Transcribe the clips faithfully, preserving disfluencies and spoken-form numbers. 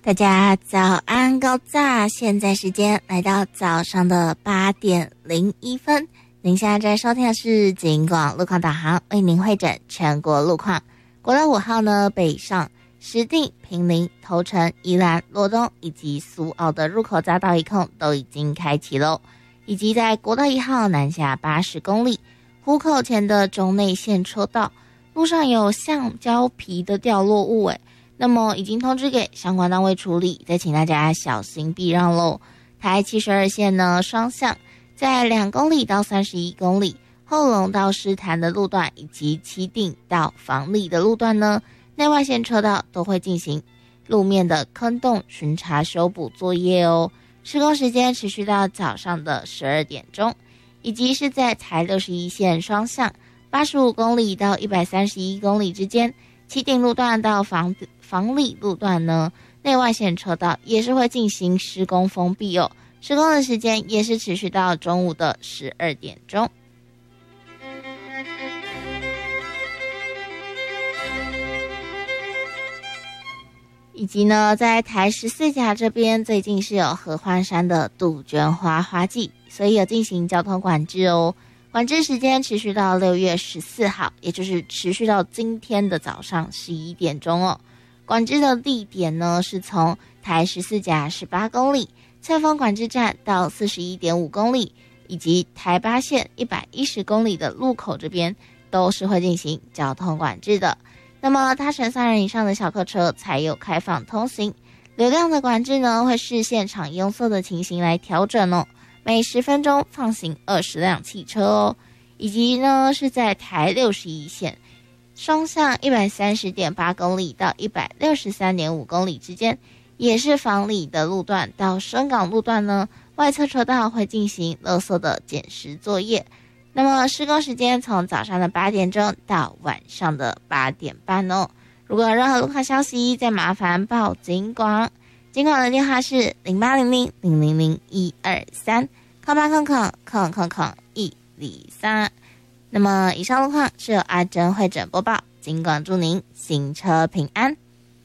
大家早安高早，现在时间来到早上的八点零一分。您现在在收听的是警广路况导航，为您汇整全国路况。国道五号呢，北上石碇、坪林、头城、宜兰、罗东以及苏澳的入口匝道一控都已经开启喽，以及在国道一号南下八十公里湖口前的中内线车道，路上有橡胶皮的掉落物诶。那么已经通知给相关单位处理，再请大家小心避让喽。台七十二线呢，双向在两公里到三十一公里，后龙到狮潭的路段以及七定到房里的路段呢，内外线车道都会进行路面的坑洞巡查修补作业哦。施工时间持续到早上的十二点钟，以及是在台六十一线双向八十五公里到一百三十一公里之间，七定路段到房房里路段呢，内外线车道也是会进行施工封闭哦。施工的时间也是持续到中午的十二点钟。以及呢，在台十四甲这边最近是有合欢山的杜鹃花花季，所以有进行交通管制哦。管制时间持续到六月十四号，也就是持续到今天的早上十一点钟哦。管制的地点呢，是从台十四甲十八公里翠峰管制站到四十一点五公里，以及台八线一百一十公里的路口这边都是会进行交通管制的。那么搭乘三人以上的小客车才有开放通行，流量的管制呢会视现场拥塞的情形来调整哦。每十分钟放行二十辆汽车哦，以及呢是在台六十一线双向一百三十点八公里到一百六十三点五公里之间，也是房里的路段到深港路段呢，外侧车道会进行垃圾的捡拾作业。那么施工时间从早上的八点钟到晚上的八点半哦。如果有任何路况消息，再麻烦报警广。警广的电话是零八零零零零零一二三，空八空空空空空一零三。那么以上路况是由阿珍会诊播报，警广祝您行车平安。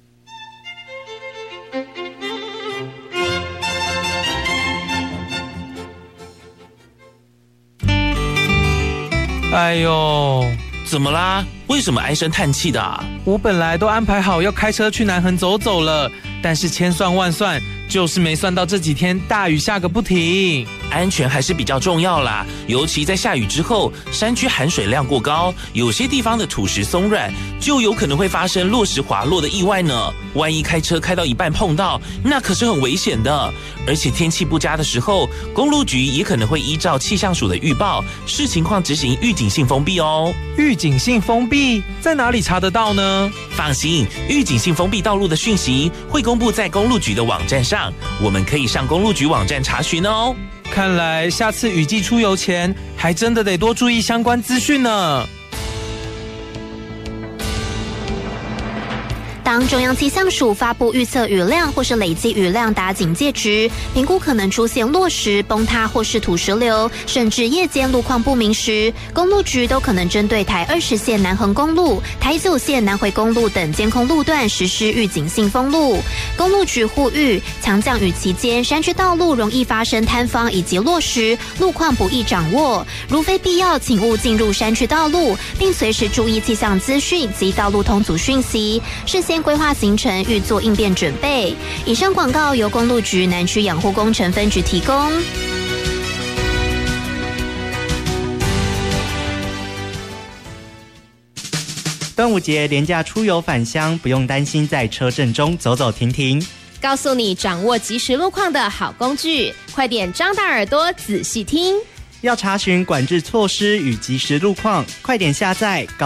哎呦， 怎么啦？为什么唉声叹气的啊？ 我本来都安排好要开车去南横走走了，但是千算万算，就是没算到这几天大雨下个不停。 安全还是比较重要啦，尤其在下雨之后，山区含水量过高，有些地方的土石松软，就有可能会发生落石滑落的意外呢。万一开车开到一半碰到，那可是很危险的。而且天气不佳的时候，公路局也可能会依照气象署的预报，视情况执行预警性封闭哦。 预警性封闭在哪里查得到呢？ 放心，预警性封闭道路的讯息会公布在公路局的网站上，我们可以上公路局网站查询哦。 看来下次雨季出游前，还真的得多注意相关资讯呢。 当中央气象署发布预测雨量或是累积雨量达警戒值，评估可能出现落石、崩塌或是土石流，甚至夜间路况不明时，公路局都可能针对台二十线南横公路、台九线南回公路等监控路段实施预警性封路。公路局呼吁，强降雨期间山区道路容易发生坍方以及落石，路况不易掌握，如非必要，请勿进入山区道路，并随时注意气象资讯及道路通阻讯息，事先规划行程，预做应变准备。以上广告由公路局南区养护工程分局提供。 端午节连假出游返乡，不用担心在车阵中走走停停， 告诉你掌握即时路况的好工具，快点张大耳朵仔细听。 要查询管制措施与即时路况，快点下载